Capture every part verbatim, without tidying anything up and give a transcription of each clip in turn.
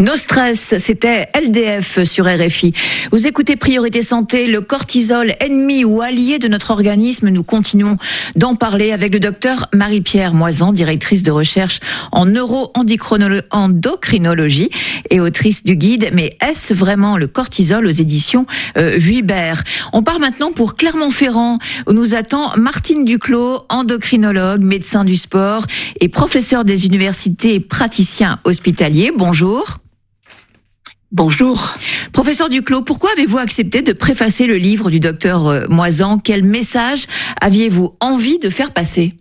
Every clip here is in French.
No Stress, c'était L D F sur R F I. Vous écoutez Priorité Santé, le cortisol, ennemi ou allié de notre organisme. Nous continuons d'en parler avec le docteur Marie-Pierre Moisan, directrice de recherche en neuro-endocrinologie et autrice du guide « Mais est-ce vraiment le cortisol ?» aux éditions euh, Vuibert. On part maintenant pour Clermont-Ferrand, où nous attend Martine Duclos, endocrinologue, médecin du sport et professeur des universités et praticien hospitalier. Bonjour. Bonjour. Professeur Duclos, pourquoi avez-vous accepté de préfacer le livre du docteur Moisan? Quel message aviez-vous envie de faire passer?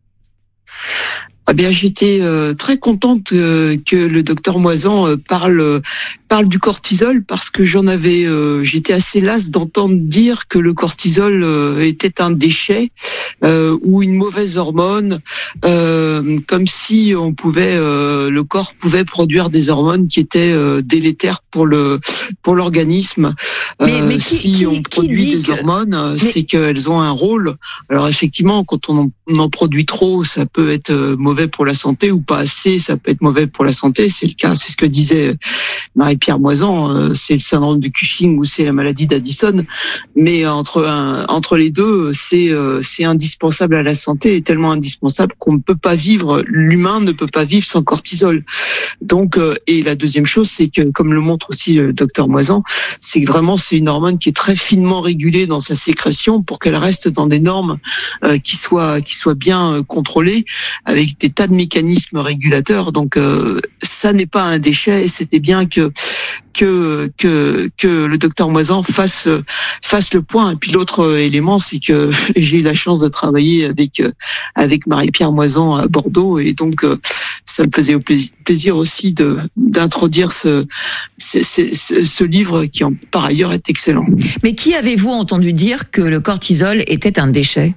Eh bien, j'étais euh, très contente euh, que le docteur Moisan euh, parle euh, parle du cortisol parce que j'en avais, euh, j'étais assez lasse d'entendre dire que le cortisol euh, était un déchet euh, ou une mauvaise hormone, euh, comme si on pouvait, euh, le corps pouvait produire des hormones qui étaient euh, délétères pour le pour l'organisme. Mais, mais qui, si qui, on produit des que... hormones, mais... c'est qu'elles ont un rôle. Alors effectivement, quand on en, on en produit trop, ça peut être euh, mauvais pour la santé, ou pas assez, ça peut être mauvais pour la santé. C'est le cas, c'est ce que disait Marie-Pierre Moisan, c'est le syndrome de Cushing ou c'est la maladie d'Addison. Mais entre un, entre les deux, c'est c'est indispensable à la santé, et tellement indispensable qu'on ne peut pas vivre, l'humain ne peut pas vivre sans cortisol. Donc, et la deuxième chose, c'est que, comme le montre aussi le docteur Moisan, c'est que vraiment c'est une hormone qui est très finement régulée dans sa sécrétion pour qu'elle reste dans des normes euh, qui soient qui soient bien contrôlées, avec des tas de mécanismes régulateurs. Donc euh, ça n'est pas un déchet, et c'était bien que que que que le docteur Moisan fasse fasse le point. Et puis l'autre élément, c'est que j'ai eu la chance de travailler avec avec Marie-Pierre Moisan à Bordeaux, et donc ça me faisait plaisir aussi de d'introduire ce ce, ce ce livre qui en, par ailleurs est excellent. Mais qui avez-vous entendu dire que le cortisol était un déchet?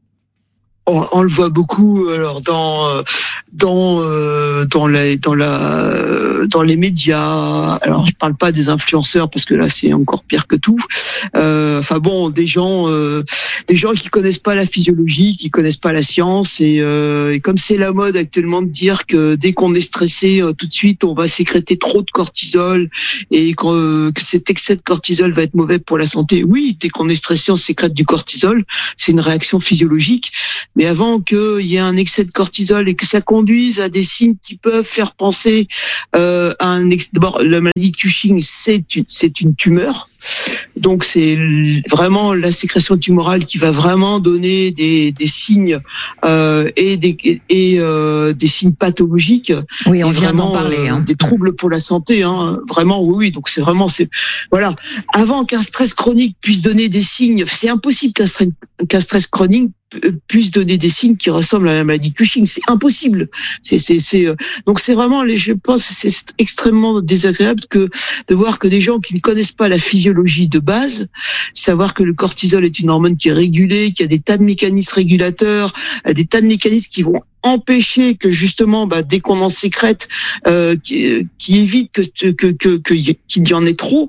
On, on le voit beaucoup alors dans dans euh, dans les dans la dans les médias. Alors je parle pas des influenceurs parce que là c'est encore pire que tout. Euh, enfin bon, des gens euh, des gens qui connaissent pas la physiologie, qui connaissent pas la science, et, euh, et comme c'est la mode actuellement de dire que dès qu'on est stressé, euh, tout de suite on va sécréter trop de cortisol, et que, euh, que cet excès de cortisol va être mauvais pour la santé. Oui, dès qu'on est stressé, on sécrète du cortisol. C'est une réaction physiologique. Mais avant qu'il y ait un excès de cortisol et que ça conduise à des signes qui peuvent faire penser euh, à un ex... D'abord, la maladie de Cushing, c'est une, c'est une tumeur. Donc c'est vraiment la sécrétion tumorale qui va vraiment donner des, des signes euh, et des et euh, des signes pathologiques. Oui, on vient d'en parler. Hein. Euh, des troubles pour la santé, hein. Vraiment, oui, oui. Donc c'est vraiment, c'est voilà. Avant qu'un stress chronique puisse donner des signes, c'est impossible qu'un stress, qu'un stress chronique puisse donner des signes qui ressemblent à la maladie de Cushing. C'est impossible. C'est, c'est, c'est, donc c'est vraiment, les, je pense, c'est extrêmement désagréable que de voir que des gens qui ne connaissent pas la physiologie de base, savoir que le cortisol est une hormone qui est régulée, qu'il y a des tas de mécanismes régulateurs, des tas de mécanismes qui vont empêcher que justement, bah, dès qu'on en sécrète, euh, qui, qui évite que que que que qu'il y en ait trop,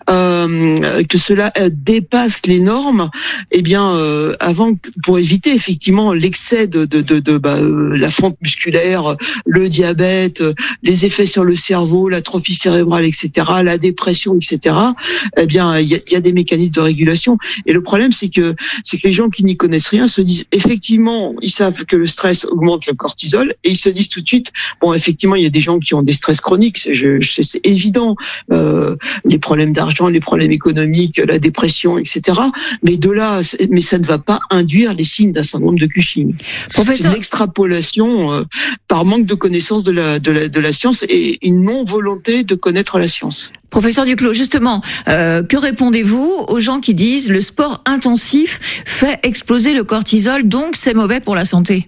euh, que cela euh, dépasse les normes. Eh bien, euh, avant, pour éviter effectivement l'excès de de de, de bah, euh, la fonte musculaire, le diabète, les effets sur le cerveau, l'atrophie cérébrale, et cetera, la dépression, et cetera. Eh bien, il y a, y a des mécanismes de régulation. Et le problème, c'est que c'est que les gens qui n'y connaissent rien se disent effectivement, ils savent que le stress augmente le cortisol, et ils se disent tout de suite, bon, effectivement, il y a des gens qui ont des stress chroniques, je, je, c'est évident, euh, les problèmes d'argent, les problèmes économiques, la dépression, et cetera. Mais de là, mais ça ne va pas induire les signes d'un syndrome de Cushing. Professeur... C'est une extrapolation euh, par manque de connaissance de la, de la, de la science et une non-volonté de connaître la science. Professeur Duclos, justement, euh, que répondez-vous aux gens qui disent le sport intensif fait exploser le cortisol, donc c'est mauvais pour la santé?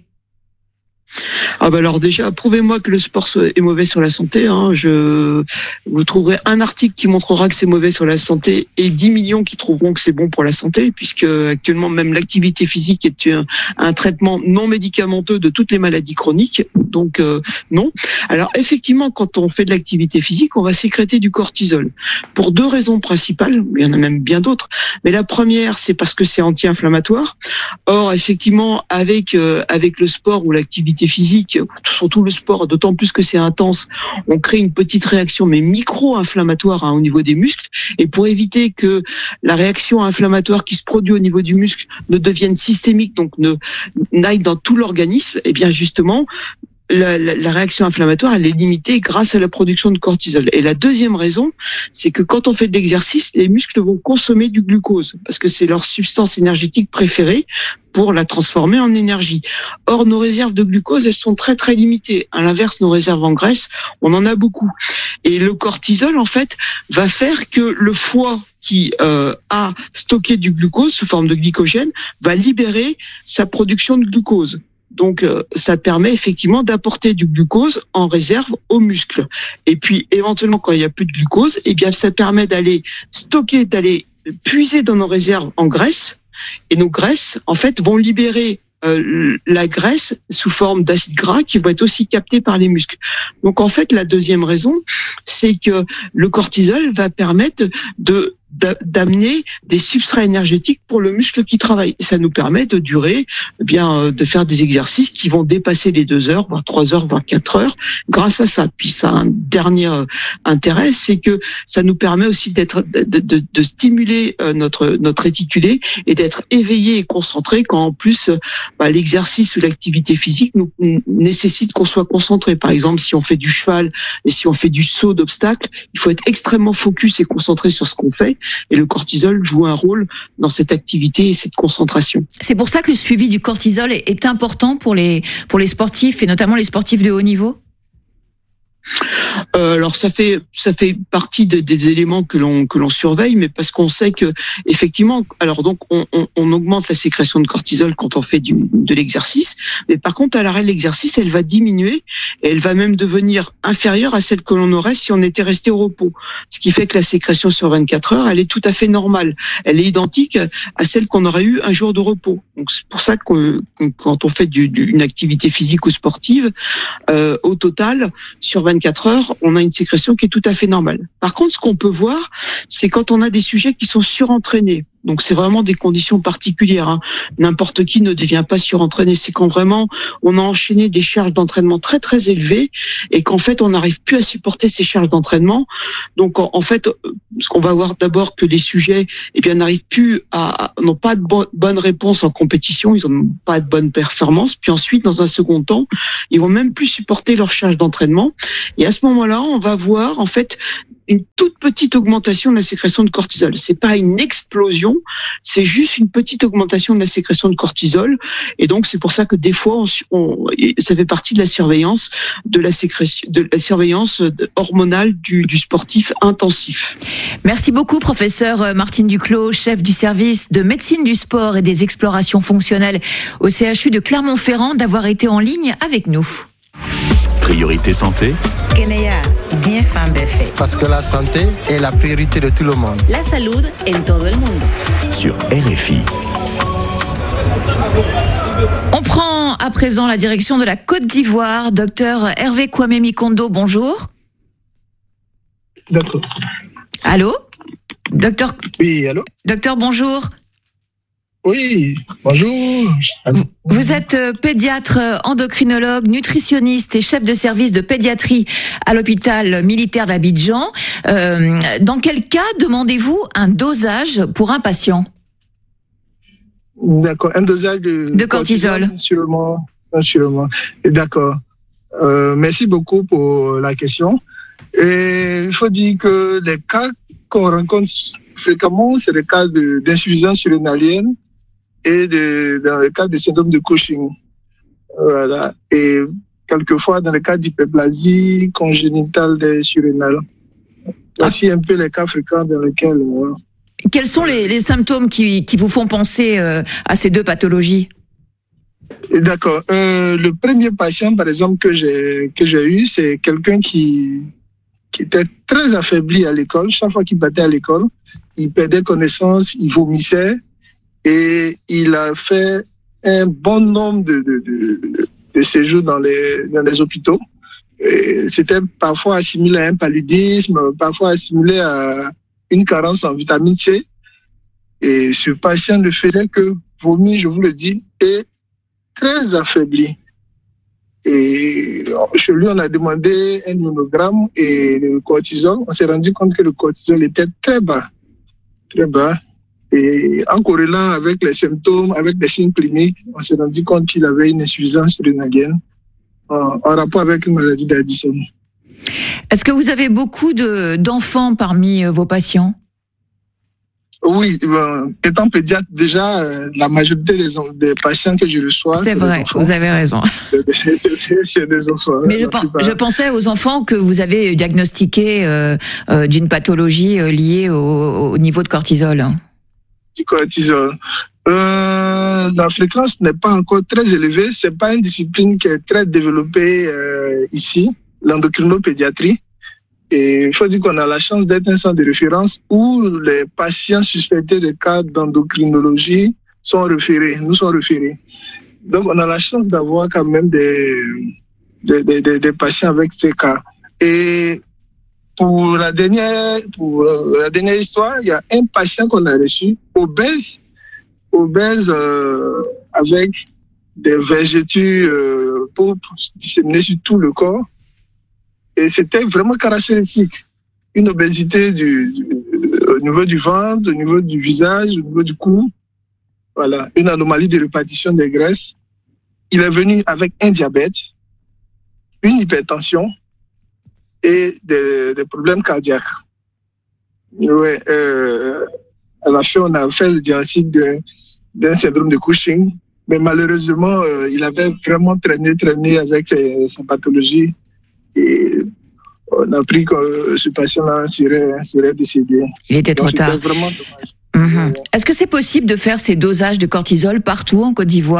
Ah bah alors déjà, prouvez-moi que le sport est mauvais sur la santé. Hein. Je vous trouverez un article qui montrera que c'est mauvais sur la santé et dix millions qui trouveront que c'est bon pour la santé, puisque actuellement même l'activité physique est un, un traitement non médicamenteux de toutes les maladies chroniques. Donc euh, non. Alors effectivement, quand on fait de l'activité physique, on va sécréter du cortisol pour deux raisons principales. Il y en a même bien d'autres. Mais la première, c'est parce que c'est anti-inflammatoire. Or effectivement, avec euh, avec le sport ou l'activité l'activité physique, surtout le sport, d'autant plus que c'est intense, on crée une petite réaction, mais micro-inflammatoire hein, au niveau des muscles. Et pour éviter que la réaction inflammatoire qui se produit au niveau du muscle ne devienne systémique, donc ne n'aille dans tout l'organisme, eh bien justement, La, la, la réaction inflammatoire, elle est limitée grâce à la production de cortisol. Et la deuxième raison, c'est que quand on fait de l'exercice, les muscles vont consommer du glucose parce que c'est leur substance énergétique préférée pour la transformer en énergie. Or, nos réserves de glucose, elles sont très très limitées. À l'inverse, nos réserves en graisse, on en a beaucoup. Et le cortisol, en fait, va faire que le foie qui euh, a stocké du glucose sous forme de glycogène va libérer sa production de glucose. Donc, euh, ça permet effectivement d'apporter du glucose en réserve aux muscles. Et puis, éventuellement, quand il n'y a plus de glucose, eh bien, ça permet d'aller stocker, d'aller puiser dans nos réserves en graisse. Et nos graisses, en fait, vont libérer euh, la graisse sous forme d'acide gras qui va être aussi capté par les muscles. Donc, en fait, la deuxième raison, c'est que le cortisol va permettre de d'amener des substrats énergétiques pour le muscle qui travaille. Ça nous permet de durer, eh bien, de faire des exercices qui vont dépasser les deux heures, voire trois heures, voire quatre heures, grâce à ça. Puis ça a un dernier intérêt, c'est que ça nous permet aussi d'être, de, de, de stimuler notre notre réticulé et d'être éveillé et concentré quand en plus, bah, l'exercice ou l'activité physique nous nécessite qu'on soit concentré. Par exemple, si on fait du cheval et si on fait du saut d'obstacle, il faut être extrêmement focus et concentré sur ce qu'on fait. Et le cortisol joue un rôle dans cette activité et cette concentration. C'est pour ça que le suivi du cortisol est, est important pour les, pour les sportifs et notamment les sportifs de haut niveau ? Euh, alors ça fait ça fait partie de, des éléments que l'on que l'on surveille, mais parce qu'on sait que effectivement, alors donc on, on, on augmente la sécrétion de cortisol quand on fait du, de l'exercice, mais par contre à l'arrêt de l'exercice, elle va diminuer et elle va même devenir inférieure à celle que l'on aurait si on était resté au repos. Ce qui fait que la sécrétion sur vingt-quatre heures, elle est tout à fait normale. Elle est identique à celle qu'on aurait eu un jour de repos. Donc c'est pour ça que, que quand on fait du, du, une activité physique ou sportive, euh, au total sur vingt-quatre heures, on a une sécrétion qui est tout à fait normale. Par contre, ce qu'on peut voir, c'est quand on a des sujets qui sont surentraînés. Donc, c'est vraiment des conditions particulières. Hein. N'importe qui ne devient pas surentraîné. C'est quand vraiment on a enchaîné des charges d'entraînement très très élevées et qu'en fait on n'arrive plus à supporter ces charges d'entraînement. Donc, en, en fait, ce qu'on va voir d'abord que les sujets, eh bien, n'arrivent plus à, à n'ont pas de bo- bonne réponse en compétition. Ils n'ont pas de bonne performance. Puis ensuite, dans un second temps, ils vont même plus supporter leur charge d'entraînement. Et à ce moment-là, on va voir en fait une toute petite augmentation de la sécrétion de cortisol. C'est pas une explosion, c'est juste une petite augmentation de la sécrétion de cortisol. Et donc c'est pour ça que des fois, on, on, ça fait partie de la surveillance de la sécrétion, de la surveillance hormonale du, du sportif intensif. Merci beaucoup, professeur Martine Duclos, chef du service de médecine du sport et des explorations fonctionnelles au C H U de Clermont-Ferrand, d'avoir été en ligne avec nous. Priorité santé. Kenya, bien fan Parce que la santé est la priorité de tout le monde. La salud en todo el mundo. Sur R F I. On prend à présent la direction de la Côte d'Ivoire. Docteur Hervé Kwame Mikondo, bonjour. D'accord. Allô ? Docteur. Oui, allô ? Docteur, bonjour. Oui, bonjour. Vous, vous êtes pédiatre, endocrinologue, nutritionniste et chef de service de pédiatrie à l'hôpital militaire d'Abidjan. Euh, dans quel cas demandez-vous un dosage pour un patient ? D'accord, un dosage de, de cortisol. cortisol sûrement, sûrement. D'accord. Euh, merci beaucoup pour la question. Et il faut dire que les cas qu'on rencontre fréquemment, c'est les cas de, d'insuffisance surrénalienne et de, dans le cas de syndrome de Cushing. Voilà. Et quelquefois dans le cas d'hyperplasie congénitale surrénale. Voici un peu les cas fréquents dans lesquels... Euh, Quels sont les, les symptômes qui, qui vous font penser euh, à ces deux pathologies ? D'accord. Euh, le premier patient, par exemple, que j'ai que j'ai eu, c'est quelqu'un qui qui était très affaibli à l'école. Chaque fois qu'il battait à l'école, il perdait connaissance, il vomissait et il a fait un bon nombre de de, de, de séjours dans les dans les hôpitaux. Et c'était parfois assimilé à un paludisme, parfois assimilé à une carence en vitamine C. Et ce patient ne faisait que vomir, je vous le dis, et très affaibli. Et chez lui, on a demandé un immunogramme et le cortisol. On s'est rendu compte que le cortisol était très bas, très bas. Et en corrélant avec les symptômes, avec les signes cliniques, on s'est rendu compte qu'il avait une insuffisance rénalienne en, en rapport avec une maladie d'Addison. Est-ce que vous avez beaucoup de, d'enfants parmi vos patients ? Oui, ben, étant pédiatre, déjà, euh, la majorité des, des patients que je reçois, c'est, c'est vrai, des enfants. Vous avez raison. C'est des, c'est, c'est des enfants. Mais je, pen, je pensais aux enfants que vous avez diagnostiqués euh, euh, d'une pathologie euh, liée au, au niveau de cortisol. Du cortisol. Euh, la fréquence n'est pas encore très élevée. C'est pas une discipline qui est très développée euh, ici, l'endocrinopédiatrie. Et il faut dire qu'on a la chance d'être un centre de référence où les patients suspectés de cas d'endocrinologie sont référés, nous sont référés. Donc, on a la chance d'avoir quand même des, des, des, des patients avec ces cas. Et pour la dernière, pour la dernière histoire, il y a un patient qu'on a reçu, obèse, obèse euh, avec des vergetures euh, pourpres disséminées sur tout le corps. Et c'était vraiment caractéristique. Une obésité du, du, au niveau du ventre, au niveau du visage, au niveau du cou. Voilà. Une anomalie de répartition des graisses. Il est venu avec un diabète, une hypertension et des, des problèmes cardiaques. Ouais, euh, à la fin, on a fait le diagnostic de, d'un syndrome de Cushing. Mais malheureusement, euh, il avait vraiment traîné, traîné avec ses, ses pathologies. Et on a appris que ce patient-là serait, serait décédé. Il était trop Donc, tard. C'était vraiment dommage. Mmh. Euh, Est-ce que c'est possible de faire ces dosages de cortisol partout en Côte d'Ivoire ?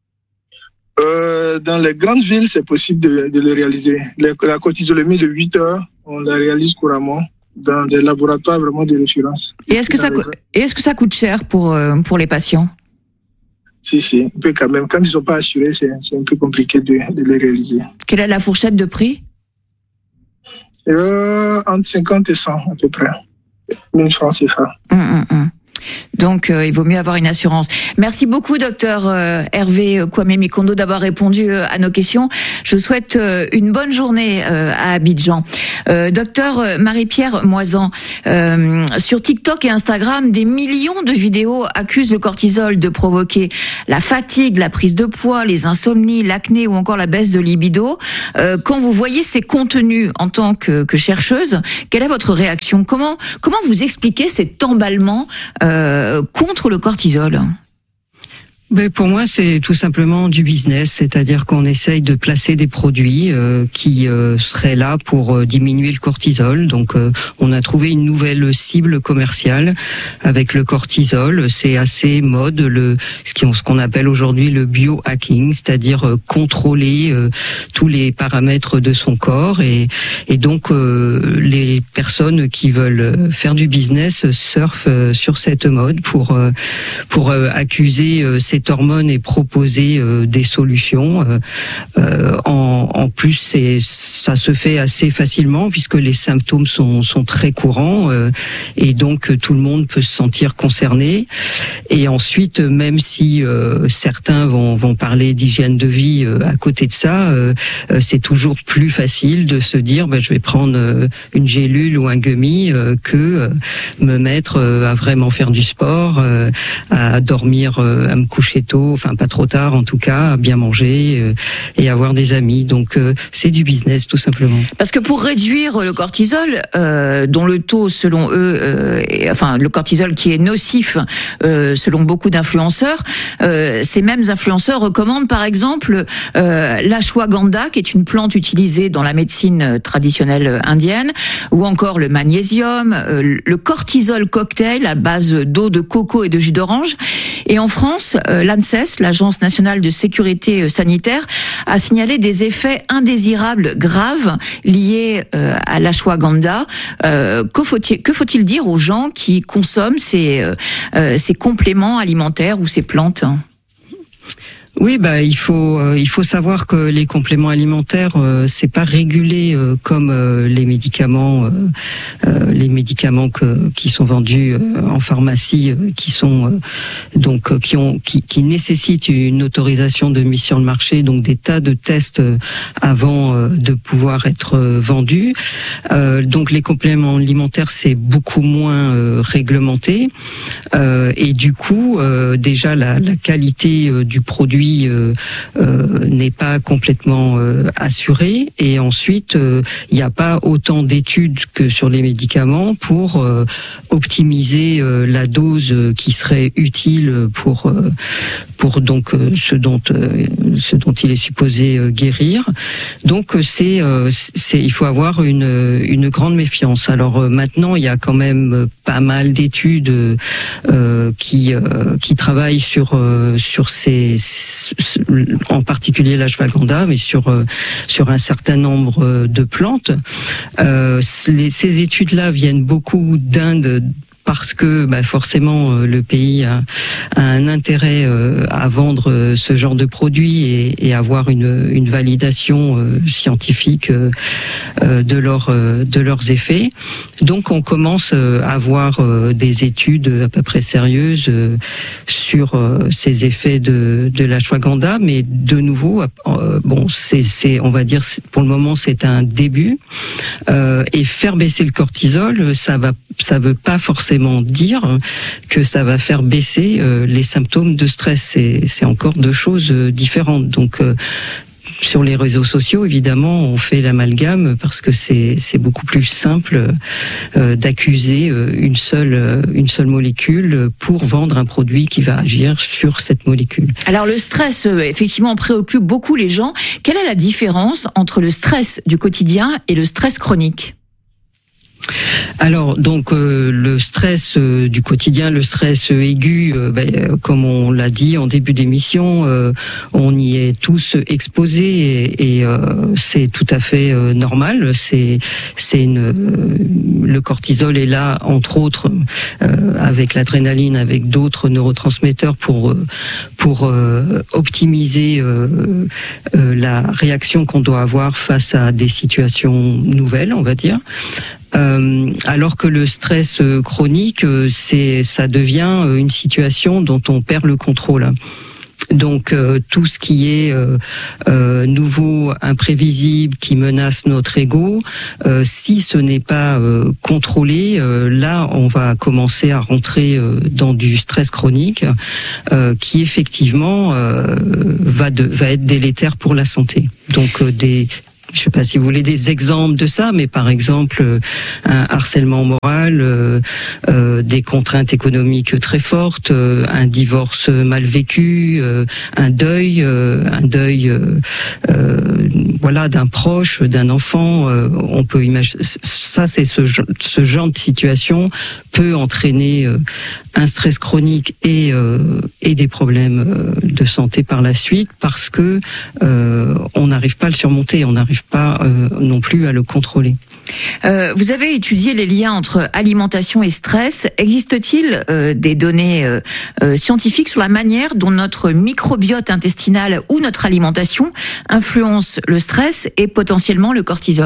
euh, Dans les grandes villes, c'est possible de, de le réaliser. La, la cortisolémie de huit heures, on la réalise couramment dans des laboratoires vraiment de référence. Et est-ce que, ça, co- et est-ce que ça coûte cher pour, euh, pour les patients ? Si, si, un peu quand même. Quand ils ne sont pas assurés, c'est, c'est un peu compliqué de, de les réaliser. Quelle est la fourchette de prix ? euh, Entre cinquante et cent à peu près. mille francs C F A. Hum, hum, hum. Donc, euh, il vaut mieux avoir une assurance. Merci beaucoup, docteur euh, Hervé Kwame Mikondo, d'avoir répondu euh, à nos questions. Je vous souhaite euh, une bonne journée euh, à Abidjan. Euh, docteur Marie-Pierre Moisan, euh, sur TikTok et Instagram, des millions de vidéos accusent le cortisol de provoquer la fatigue, la prise de poids, les insomnies, l'acné ou encore la baisse de libido. Euh, quand vous voyez ces contenus en tant que, que chercheuse, quelle est votre réaction ? Comment, comment vous expliquez cet emballement euh, Euh, contre le cortisol ? Ben pour moi, c'est tout simplement du business, c'est-à-dire qu'on essaye de placer des produits euh, qui euh, seraient là pour euh, diminuer le cortisol. Donc, euh, on a trouvé une nouvelle cible commerciale avec le cortisol. C'est assez mode, le ce qu'on ce qu'on appelle aujourd'hui le biohacking, c'est-à-dire euh, contrôler euh, tous les paramètres de son corps. Et, et donc, euh, les personnes qui veulent faire du business surfent euh, sur cette mode pour euh, pour euh, accuser euh, ces hormones et proposer euh, des solutions. Euh, euh, en, en plus, c'est, ça se fait assez facilement puisque les symptômes sont, sont très courants euh, et donc tout le monde peut se sentir concerné. Et ensuite, même si euh, certains vont, vont parler d'hygiène de vie euh, à côté de ça, euh, euh, c'est toujours plus facile de se dire ben, je vais prendre euh, une gélule ou un gummy euh, que euh, me mettre euh, à vraiment faire du sport, euh, à dormir, euh, à me coucher tôt, enfin pas trop tard en tout cas, à bien manger euh, et avoir des amis. Donc euh, c'est du business tout simplement. Parce que pour réduire le cortisol, euh, dont le taux selon eux, euh, est, enfin le cortisol qui est nocif euh, selon beaucoup d'influenceurs, euh, ces mêmes influenceurs recommandent par exemple euh, l'ashwagandha, qui est une plante utilisée dans la médecine traditionnelle indienne, ou encore le magnésium, euh, le cortisol cocktail à base d'eau de coco et de jus d'orange. Et en France, euh, l'ANSES, l'Agence nationale de sécurité sanitaire, a signalé des effets indésirables graves liés euh, à l'ashwagandha. Euh, que faut-il, que faut-il dire aux gens qui consomment ces, euh, ces compléments alimentaires ou ces plantes ? Oui, bah il faut euh, il faut savoir que les compléments alimentaires euh, c'est pas régulé euh, comme euh, les médicaments euh, euh, les médicaments que, qui sont vendus euh, en pharmacie euh, qui sont euh, donc euh, qui ont qui, qui nécessitent une autorisation de mise sur le marché, donc des tas de tests euh, avant euh, de pouvoir être euh, vendus. Euh, donc les compléments alimentaires c'est beaucoup moins euh, réglementé euh, et du coup euh, déjà la, la qualité euh, du produit Euh, euh, n'est pas complètement euh, assuré, et ensuite il euh, n'y a pas autant d'études que sur les médicaments pour euh, optimiser euh, la dose qui serait utile pour euh, pour donc euh, ce dont euh, ce dont il est supposé euh, guérir. Donc c'est euh, c'est il faut avoir une une grande méfiance. Alors euh, maintenant il y a quand même pas mal d'études euh, qui euh, qui travaillent sur euh, sur ces en particulier l'ashwagandha, mais sur euh, sur un certain nombre de plantes. Euh, les, ces études-là viennent beaucoup d'Inde, parce que bah, forcément euh, le pays a, a un intérêt euh, à vendre euh, ce genre de produits et, et avoir une, une validation euh, scientifique euh, euh, de, leur, euh, de leurs effets. Donc on commence euh, à avoir euh, des études à peu près sérieuses euh, sur euh, ces effets de, de l'ashwagandha, mais de nouveau, euh, bon, c'est, c'est, on va dire pour le moment c'est un début, euh, et faire baisser le cortisol, ça va, ça veut pas forcément dire que ça va faire baisser euh, les symptômes de stress. C'est, c'est encore deux choses euh, différentes. Donc euh, sur les réseaux sociaux, évidemment, on fait l'amalgame parce que c'est, c'est beaucoup plus simple euh, d'accuser euh, une seule, euh, une seule molécule pour vendre un produit qui va agir sur cette molécule. Alors le stress, euh, effectivement, préoccupe beaucoup les gens. Quelle est la différence entre le stress du quotidien et le stress chronique ? Alors donc euh, le stress euh, du quotidien, le stress euh, aigu, euh, ben, euh, comme on l'a dit en début d'émission, euh, on y est tous exposés et, et euh, c'est tout à fait euh, normal. C'est c'est une euh, le cortisol est là entre autres euh, avec l'adrénaline, avec d'autres neurotransmetteurs pour pour euh, optimiser euh, euh, la réaction qu'on doit avoir face à des situations nouvelles, on va dire. Euh, alors que le stress chronique, c'est, ça devient une situation dont on perd le contrôle. Donc euh, tout ce qui est euh, euh, nouveau, imprévisible, qui menace notre ego, euh, si ce n'est pas euh, contrôlé, euh, là on va commencer à rentrer euh, dans du stress chronique, euh, qui effectivement euh, va, de, va être délétère pour la santé. Donc euh, des je ne sais pas si vous voulez des exemples de ça, mais par exemple un harcèlement moral, euh, euh, des contraintes économiques très fortes, euh, un divorce mal vécu, euh, un deuil, euh, un deuil, euh, euh, voilà, d'un proche, d'un enfant. Euh, on peut imaginer ça, c'est ce, ce genre de situation peut entraîner euh, un stress chronique et euh, et des problèmes euh, de santé par la suite, parce que euh, on n'arrive pas à le surmonter, on n'arrive pas euh, non plus à le contrôler. Euh, vous avez étudié les liens entre alimentation et stress. Existe-t-il euh, des données euh, euh, scientifiques sur la manière dont notre microbiote intestinal ou notre alimentation influence le stress et potentiellement le cortisol ?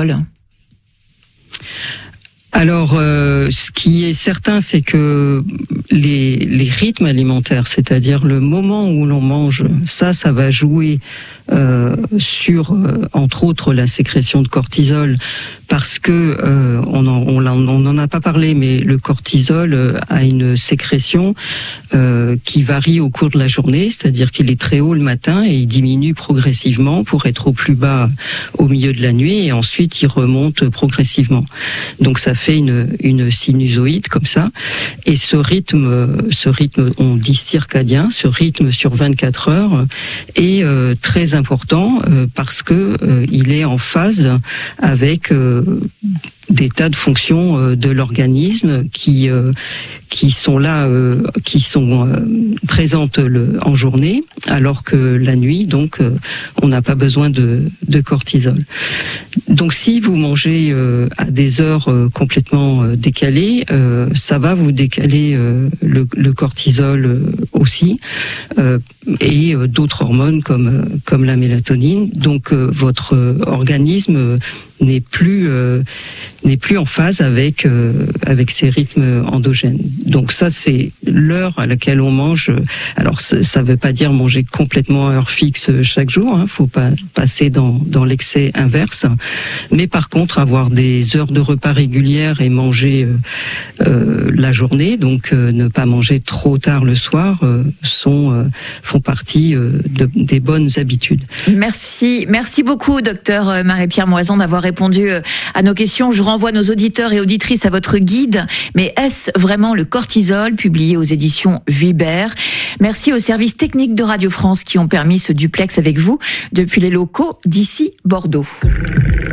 Alors, euh, ce qui est certain, c'est que les, les rythmes alimentaires, c'est-à-dire le moment où l'on mange, ça, ça va jouer euh, sur, euh, entre autres, la sécrétion de cortisol, parce que euh, on en, on n'en a pas parlé, mais le cortisol euh, a une sécrétion euh, qui varie au cours de la journée, c'est-à-dire qu'il est très haut le matin et il diminue progressivement pour être au plus bas au milieu de la nuit, et ensuite il remonte progressivement. Donc ça fait une, une sinusoïde comme ça, et ce rythme, ce rythme, on dit circadien, ce rythme sur vingt-quatre heures est euh, très important euh, parce que euh, il est en phase avec euh, des tas de fonctions euh, de l'organisme qui euh, qui sont là, euh, qui sont euh, présentes le, en journée, alors que la nuit, donc, euh, on n'a pas besoin de, de cortisol. Donc, si vous mangez euh, à des heures euh, complètement euh, décalées, euh, ça va vous décaler euh, le, le cortisol euh, aussi, euh, et euh, d'autres hormones comme euh, comme la mélatonine. Donc, euh, votre euh, organisme euh, n'est plus euh, n'est plus en phase avec euh, avec ces rythmes endogènes. Donc ça, c'est l'heure à laquelle on mange. Alors ça ne veut pas dire manger complètement à heure fixe chaque jour, hein, faut pas passer dans dans l'excès inverse, mais par contre avoir des heures de repas régulières et manger euh, euh, la journée, donc euh, ne pas manger trop tard le soir, euh, sont euh, font partie euh, de, des bonnes habitudes. Merci, merci beaucoup, docteur Marie-Pierre Moisan, d'avoir répondu à nos questions. Je renvoie nos auditeurs et auditrices à votre guide. Mais est-ce vraiment le cortisol, publié aux éditions Vuibert? Merci aux services techniques de Radio France qui ont permis ce duplex avec vous depuis les locaux d'ici Bordeaux.